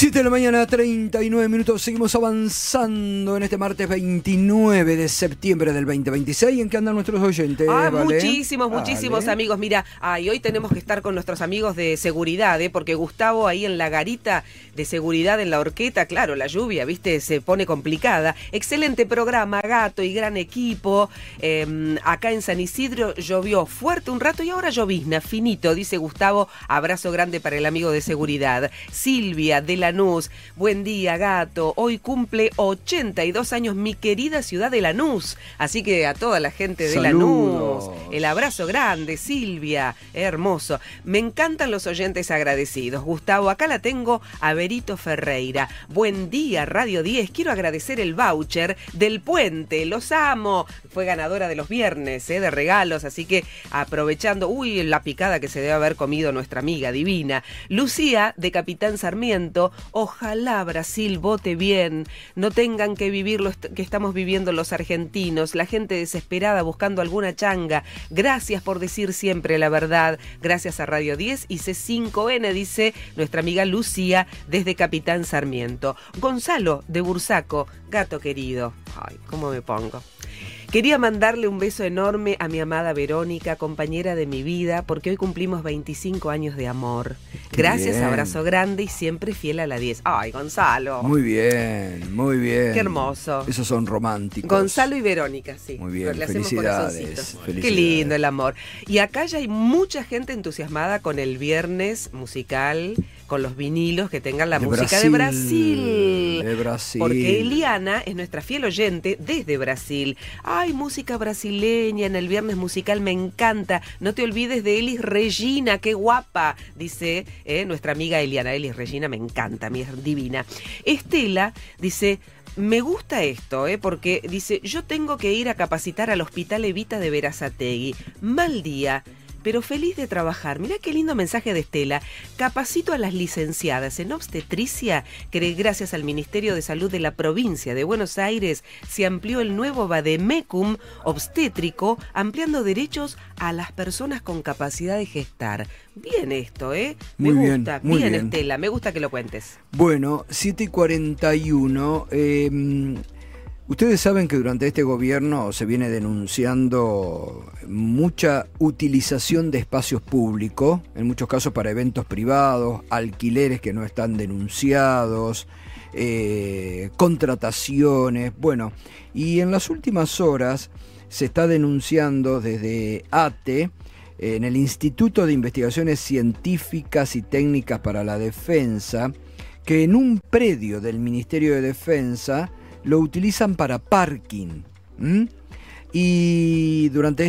7 de la mañana, 39 minutos. Seguimos avanzando en este martes 29 de septiembre del 2026. ¿En qué andan nuestros oyentes? ¿Vale? Muchísimos amigos. Mira, y hoy tenemos que estar con nuestros amigos de seguridad, porque Gustavo ahí en la garita de seguridad en la Horqueta, claro, la lluvia, viste, se pone complicada. Excelente programa, Gato, y gran equipo. Acá en San Isidro llovió fuerte un rato y ahora llovizna, finito, dice Gustavo. Abrazo grande para el amigo de seguridad. Silvia de Lanús, buen día, Gato. Hoy cumple 82 años mi querida ciudad de Lanús. Así que a toda la gente de Saludos. Lanús, el abrazo grande, Silvia, hermoso. Me encantan los oyentes agradecidos. Gustavo, acá la tengo a Berito Ferreira. Buen día, Radio 10. Quiero agradecer el voucher del puente. Los amo. Fue ganadora de los viernes, de regalos. Así que aprovechando, la picada que se debe haber comido nuestra amiga divina. Lucía, de Capitán Sarmiento. Ojalá Brasil vote bien, no tengan que vivir lo que estamos viviendo los argentinos, la gente desesperada buscando alguna changa. Gracias por decir siempre la verdad. Gracias a Radio 10 y C5N, dice nuestra amiga Lucía desde Capitán Sarmiento. Gonzalo de Bursaco, Gato querido. Ay, ¿cómo me pongo? Quería mandarle un beso enorme a mi amada Verónica, compañera de mi vida, porque hoy cumplimos 25 años de amor. Gracias, bien. Abrazo grande y siempre fiel a la 10. Ay, Gonzalo. Muy bien, muy bien. Qué hermoso. Esos son románticos. Gonzalo y Verónica, sí. Muy bien, Le hacemos felicidades. corazoncitos. Qué lindo el amor. Y acá ya hay mucha gente entusiasmada con el viernes musical, con los vinilos que tengan la música de Brasil. De Brasil. Porque Eliana es nuestra fiel oyente desde Brasil. Ay, música brasileña en el viernes musical, me encanta. No te olvides de Elis Regina, qué guapa, dice nuestra amiga Eliana. Elis Regina me encanta, mi es divina. Estela dice... Me gusta esto, porque dice, yo tengo que ir a capacitar al Hospital Evita de Berazategui. Mal día, pero feliz de trabajar. Mirá qué lindo mensaje de Estela. Capacito a las licenciadas en obstetricia, que gracias al Ministerio de Salud de la provincia de Buenos Aires se amplió el nuevo vademecum obstétrico, ampliando derechos a las personas con capacidad de gestar. Bien esto, Me Muy gusta. bien, muy bien, bien. Estela, me gusta que lo cuentes. Bueno, 7:41. Ustedes saben que durante este gobierno se viene denunciando mucha utilización de espacios públicos, en muchos casos para eventos privados, alquileres que no están denunciados, contrataciones, bueno, y en las últimas horas se está denunciando desde ATE, en el Instituto de Investigaciones Científicas y Técnicas para la Defensa, que en un predio del Ministerio de Defensa lo utilizan para parking. Y durante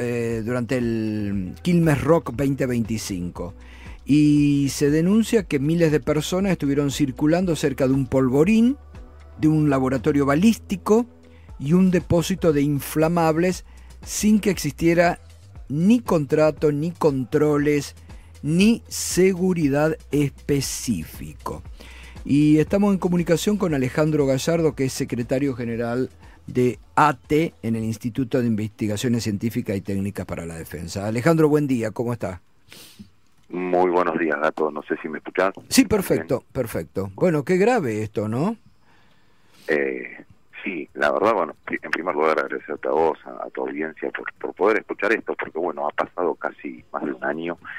el Quilmes Rock 2025. Y se denuncia que miles de personas estuvieron circulando cerca de un polvorín, de un laboratorio balístico y un depósito de inflamables sin que existiera ni contrato, ni controles, ni seguridad específico. Y estamos en comunicación con Alejandro Gallardo, que es secretario general de ATE en el Instituto de Investigaciones Científicas y Técnicas para la Defensa. Alejandro, buen día, ¿cómo está? Muy buenos días, Gato. No sé si me escuchás. Sí, perfecto, perfecto. Bueno, qué grave esto, ¿no? Sí, la verdad, bueno, en primer lugar agradecerte a vos, a tu audiencia por poder escuchar esto, porque bueno, ha pasado casi más de un año